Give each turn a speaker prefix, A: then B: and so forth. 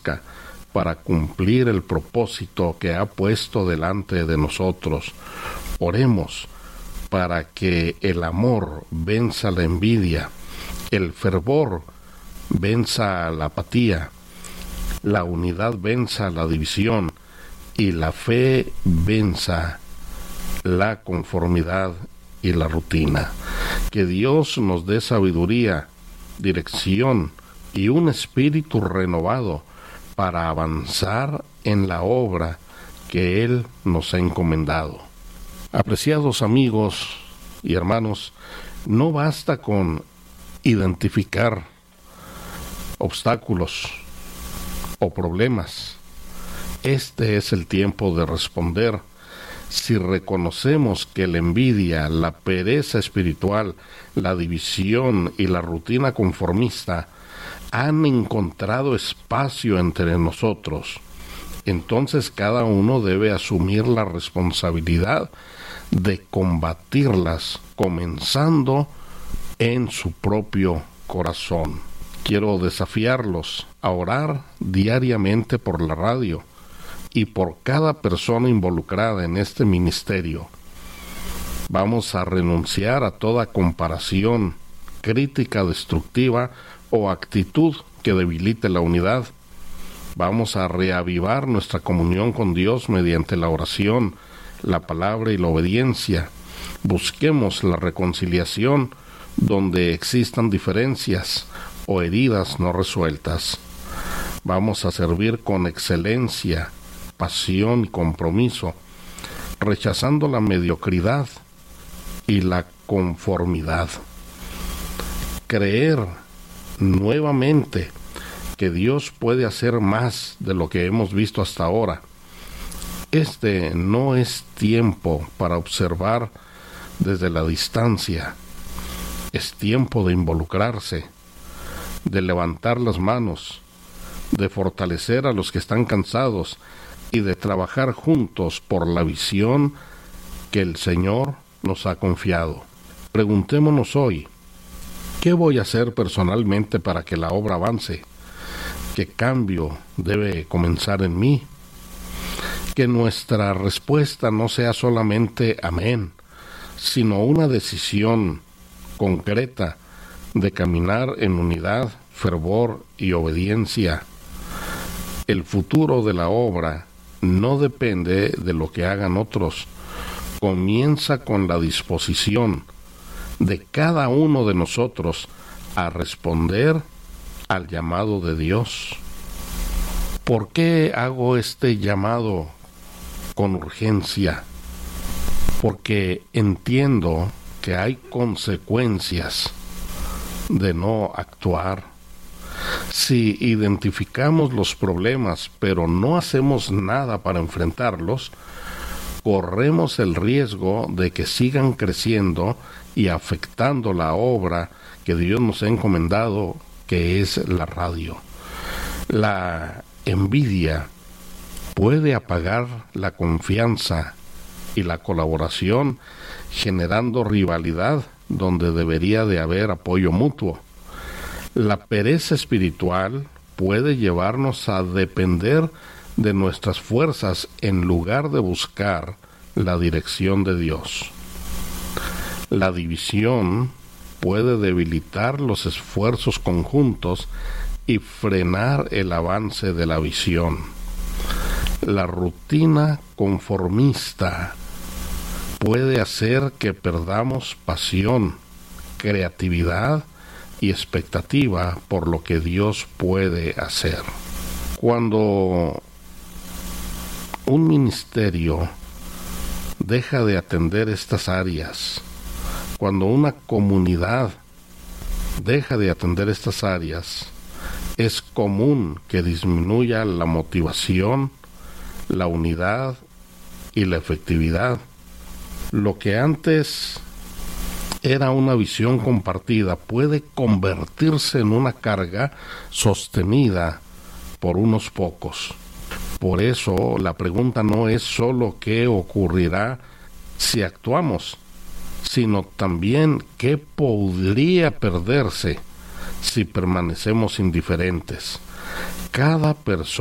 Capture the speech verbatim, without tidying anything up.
A: para cumplir el propósito que ha puesto delante de nosotros. Oremos para que el amor venza la envidia, el fervor venza la apatía, la unidad venza la división y la fe venza la conformidad y la rutina. Que Dios nos dé sabiduría, dirección y un espíritu renovado para avanzar en la obra que Él nos ha encomendado. Apreciados amigos y hermanos, no basta con identificar obstáculos o problemas. Este es el tiempo de responder. Si reconocemos que la envidia, la pereza espiritual, la división y la rutina conformista han encontrado espacio entre nosotros, entonces cada uno debe asumir la responsabilidad de combatirlas, comenzando en su propio corazón. Quiero desafiarlos a orar diariamente por la radio y por cada persona involucrada en este ministerio. Vamos a renunciar a toda comparación, crítica destructiva o actitud que debilite la unidad. Vamos a reavivar nuestra comunión con Dios mediante la oración, la palabra y la obediencia. Busquemos la reconciliación donde existan diferencias o heridas no resueltas. Vamos a servir con excelencia, pasión y compromiso, rechazando la mediocridad y la conformidad. Creer nuevamente que Dios puede hacer más de lo que hemos visto hasta ahora. Este no es tiempo para observar desde la distancia. Es tiempo de involucrarse, de levantar las manos, de fortalecer a los que están cansados y de trabajar juntos por la visión que el Señor nos ha confiado. Preguntémonos hoy, ¿qué voy a hacer personalmente para que la obra avance? ¿Qué cambio debe comenzar en mí? Que nuestra respuesta no sea solamente amén, sino una decisión concreta de caminar en unidad, fervor y obediencia. El futuro de la obra no depende de lo que hagan otros. Comienza con la disposición de cada uno de nosotros a responder al llamado de Dios. ¿Por qué hago este llamado con urgencia? Porque entiendo que hay consecuencias de no actuar. Si identificamos los problemas pero no hacemos nada para enfrentarlos, corremos el riesgo de que sigan creciendo y afectando la obra que Dios nos ha encomendado, que es la radio. La envidia puede apagar la confianza y la colaboración, generando rivalidad donde debería de haber apoyo mutuo. La pereza espiritual puede llevarnos a depender de nuestras fuerzas en lugar de buscar la dirección de Dios. La división puede debilitar los esfuerzos conjuntos y frenar el avance de la visión. La rutina conformista puede hacer que perdamos pasión, creatividad y expectativa por lo que Dios puede hacer. Cuando un ministerio deja de atender estas áreas, cuando una comunidad deja de atender estas áreas, es común que disminuya la motivación, la unidad y la efectividad. Lo que antes era una visión compartida puede convertirse en una carga sostenida por unos pocos. Por eso la pregunta no es solo qué ocurrirá si actuamos, sino también qué podría perderse si permanecemos indiferentes. cada persona